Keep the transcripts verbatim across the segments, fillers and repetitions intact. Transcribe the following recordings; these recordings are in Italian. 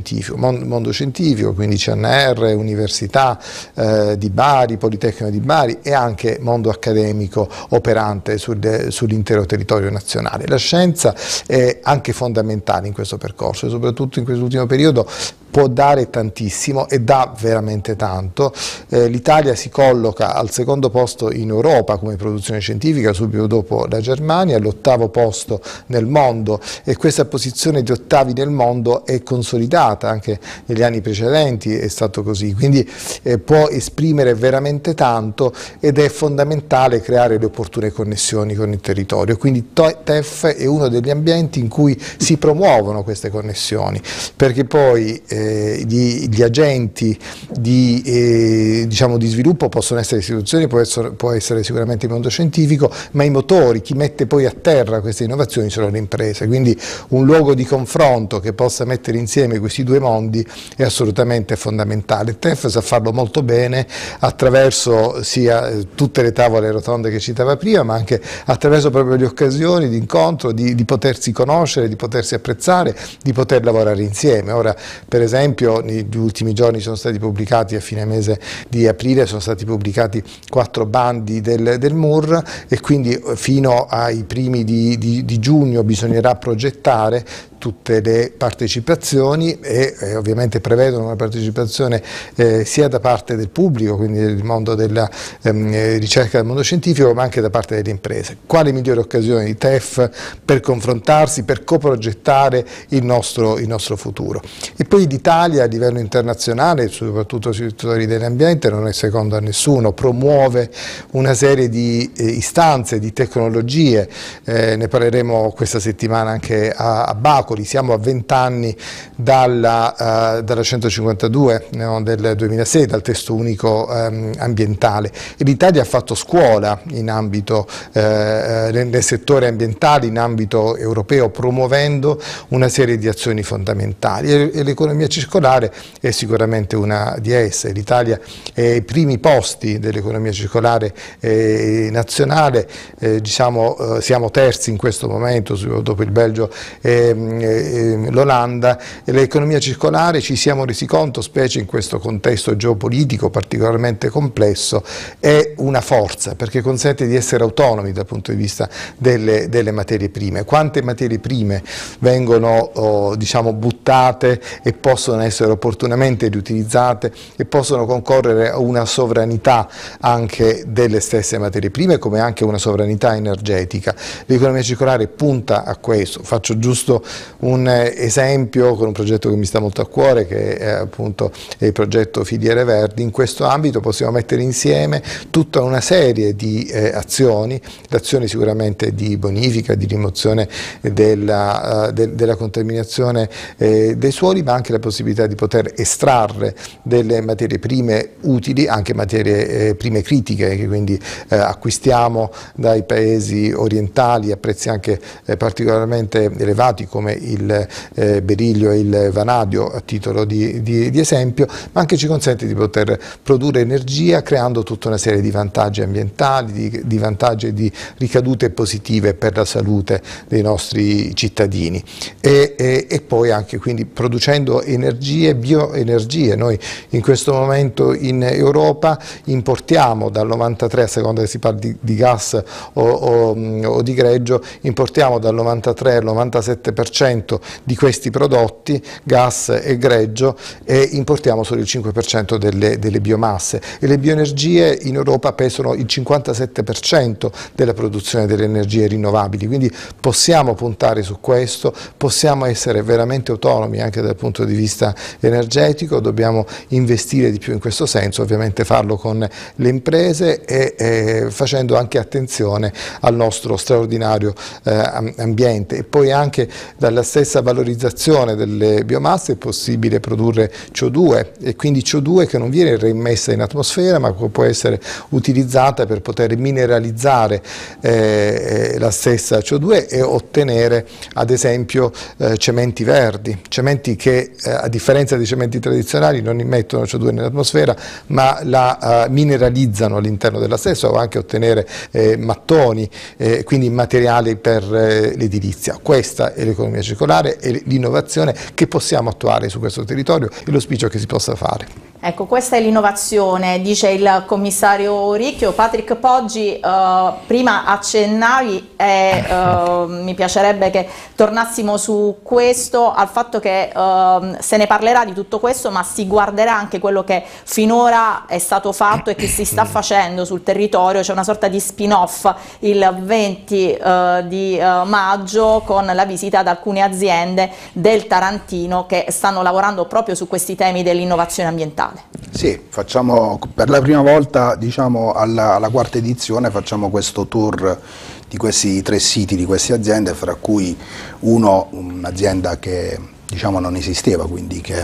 scientifico, mondo, mondo scientifico, quindi C N R, Università eh, di Bari, Politecnico di Bari e anche mondo accademico operante sul, sull'intero territorio nazionale. La scienza è anche fondamentale in questo percorso e soprattutto in quest'ultimo periodo può dare tantissimo e dà veramente tanto. Eh, L'Italia si colloca al secondo posto in Europa come produzione scientifica, subito dopo la Germania, all'ottavo posto nel mondo, e questa posizione di ottavi nel mondo è consolidata, anche negli anni precedenti è stato così, quindi eh, può esprimere veramente tanto ed è fondamentale creare le opportune connessioni con il territorio, quindi T E F è uno degli ambienti in cui si promuovono queste connessioni, perché poi eh, Gli, gli agenti di, eh, diciamo di sviluppo possono essere istituzioni, può essere, può essere sicuramente il mondo scientifico, ma i motori, chi mette poi a terra queste innovazioni sono le imprese, quindi un luogo di confronto che possa mettere insieme questi due mondi è assolutamente fondamentale. Il T E F sa farlo molto bene attraverso sia tutte le tavole rotonde che citava prima, ma anche attraverso proprio le occasioni di incontro, di, di potersi conoscere, di potersi apprezzare, di poter lavorare insieme. Ora, per esempio, negli ultimi giorni sono stati pubblicati, a fine mese di aprile, sono stati pubblicati quattro bandi del, del M U R e quindi fino ai primi di, di, di giugno bisognerà progettare tutte le partecipazioni e eh, ovviamente prevedono una partecipazione eh, sia da parte del pubblico, quindi del mondo della ehm, ricerca del mondo scientifico, ma anche da parte delle imprese. Quale migliore occasione di T E F per confrontarsi, per coprogettare il nostro, il nostro futuro? E poi l'Italia a livello internazionale, soprattutto sui settori dell'ambiente, non è secondo a nessuno, promuove una serie di eh, istanze, di tecnologie, eh, ne parleremo questa settimana anche a, a Baku. Siamo a vent'anni dalla, uh, dalla centocinquantadue no, del duemilasei, dal testo unico um, ambientale, e l'Italia ha fatto scuola in ambito, eh, nel, nel settore ambientale, in ambito europeo, promuovendo una serie di azioni fondamentali e, e l'economia circolare è sicuramente una di esse. L'Italia è ai primi posti dell'economia circolare eh, nazionale, eh, diciamo, eh, siamo terzi in questo momento dopo il Belgio e l'Olanda, e l'economia circolare, ci siamo resi conto, specie in questo contesto geopolitico particolarmente complesso, è una forza perché consente di essere autonomi dal punto di vista delle, delle materie prime. Quante materie prime vengono oh, diciamo buttate e possono essere opportunamente riutilizzate e possono concorrere a una sovranità anche delle stesse materie prime, come anche una sovranità energetica. L'economia circolare punta a questo. Faccio giusto un esempio con un progetto che mi sta molto a cuore, che è appunto il progetto Filiere Verdi. In questo ambito possiamo mettere insieme tutta una serie di eh, azioni, l'azione sicuramente di bonifica, di rimozione della, uh, de, della contaminazione eh, dei suoli, ma anche la possibilità di poter estrarre delle materie prime utili, anche materie eh, prime critiche, che quindi eh, acquistiamo dai paesi orientali a prezzi anche eh, particolarmente elevati, come il eh, beriglio e il vanadio, a titolo di, di, di esempio, ma anche ci consente di poter produrre energia creando tutta una serie di vantaggi ambientali, di, di vantaggi e di ricadute positive per la salute dei nostri cittadini e, e, e poi anche quindi producendo energie, bioenergie. Noi in questo momento in Europa importiamo dal novantatré, a seconda che si parli di, di gas o, o, o di greggio, importiamo dal novantatré al novantasette per cento di questi prodotti, gas e greggio, e importiamo solo il cinque per cento delle, delle biomasse, e le bioenergie in Europa pesano il cinquantasette per cento della produzione delle energie rinnovabili, quindi possiamo puntare su questo, possiamo essere veramente autonomi anche dal punto di vista energetico, dobbiamo investire di più in questo senso, ovviamente farlo con le imprese e eh, facendo anche attenzione al nostro straordinario eh, ambiente. E poi anche dalla stessa valorizzazione delle biomasse è possibile produrre C O due, e quindi C O due che non viene reimmessa in atmosfera ma può essere utilizzata per poter mineralizzare eh, la stessa C O due e ottenere ad esempio eh, cementi verdi, cementi che eh, a differenza dei cementi tradizionali non immettono C O due nell'atmosfera ma la uh, mineralizzano all'interno della stessa, o anche ottenere eh, mattoni, eh, quindi materiali per eh, l'edilizia. Questa è l'economia l'economia circolare e l'innovazione che possiamo attuare su questo territorio e l'auspicio che si possa fare. Ecco, questa è l'innovazione, dice il commissario Ricchio. Patrick Poggi, eh, prima accennavi e eh, mi piacerebbe che tornassimo su questo, al fatto che eh, se ne parlerà di tutto questo, ma si guarderà anche quello che finora è stato fatto e che si sta facendo sul territorio. C'è una sorta di spin-off il venti eh, di eh, maggio con la visita ad alcune aziende del Tarantino che stanno lavorando proprio su questi temi dell'innovazione ambientale. Sì, facciamo per la prima volta, diciamo alla, alla quarta edizione, facciamo questo tour di questi tre siti, di queste aziende, fra cui uno, un'azienda che diciamo non esisteva, quindi che,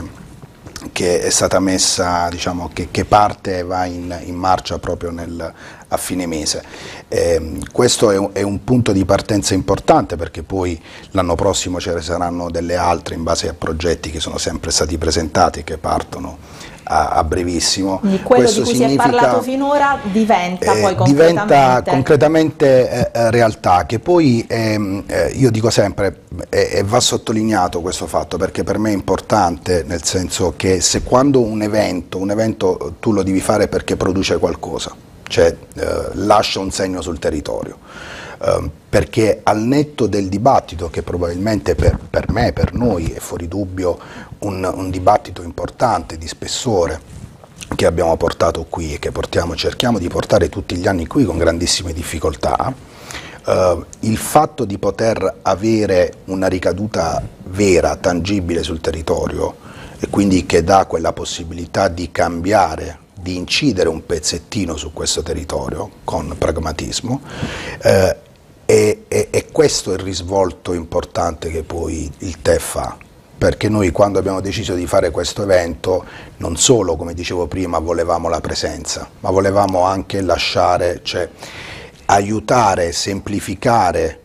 che è stata messa, diciamo che, che parte e va in, in marcia proprio nel, a fine mese. Eh, questo è un, è un punto di partenza importante, perché poi l'anno prossimo ce ne saranno delle altre in base a progetti che sono sempre stati presentati e che partono a, a brevissimo. Quindi quello Questo di cui significa, si è parlato finora diventa eh, poi concretamente, diventa concretamente eh, realtà, che poi eh, eh, io dico sempre e eh, va sottolineato questo fatto, perché per me è importante, nel senso che se quando un evento, un evento tu lo devi fare perché produce qualcosa, cioè eh, lascia un segno sul territorio, eh, perché al netto del dibattito, che probabilmente per, per me, per noi è fuori dubbio un, un dibattito importante, di spessore, che abbiamo portato qui e che portiamo, cerchiamo di portare tutti gli anni qui con grandissime difficoltà, eh, il fatto di poter avere una ricaduta vera, tangibile sul territorio, e quindi che dà quella possibilità di cambiare, di incidere un pezzettino su questo territorio con pragmatismo, eh, e, e, e questo è il risvolto importante che poi il T E F fa, perché noi quando abbiamo deciso di fare questo evento non solo, come dicevo prima, volevamo la presenza, ma volevamo anche lasciare, cioè aiutare, semplificare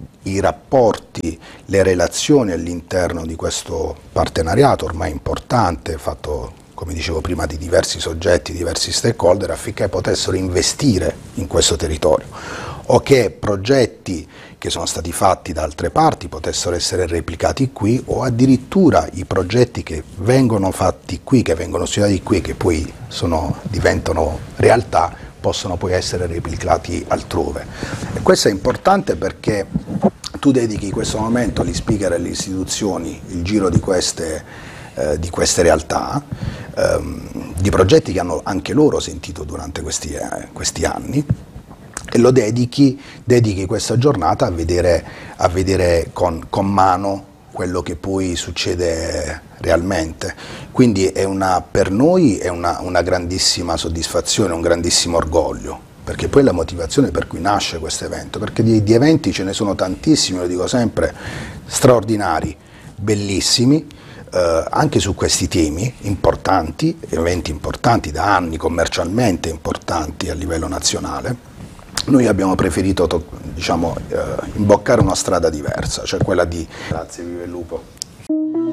i rapporti, le relazioni all'interno di questo partenariato ormai importante, fatto, come dicevo prima, di diversi soggetti, diversi stakeholder, affinché potessero investire in questo territorio, o che progetti che sono stati fatti da altre parti potessero essere replicati qui, o addirittura i progetti che vengono fatti qui, che vengono studiati qui, che poi sono, diventano realtà, possono poi essere replicati altrove. E questo è importante perché tu dedichi in questo momento agli speaker e alle istituzioni il giro di queste, eh, di queste realtà, ehm, di progetti che hanno anche loro sentito durante questi, eh, questi anni, e lo dedichi, dedichi questa giornata a vedere, a vedere con, con mano quello che poi succede realmente. Quindi è una, per noi è una, una grandissima soddisfazione, un grandissimo orgoglio, perché poi è la motivazione per cui nasce questo evento, perché di, di eventi ce ne sono tantissimi, lo dico sempre, straordinari, bellissimi, eh, anche su questi temi importanti, eventi importanti da anni, commercialmente importanti a livello nazionale. Noi abbiamo preferito, diciamo, eh, imboccare una strada diversa, cioè quella di... Grazie, vive il lupo.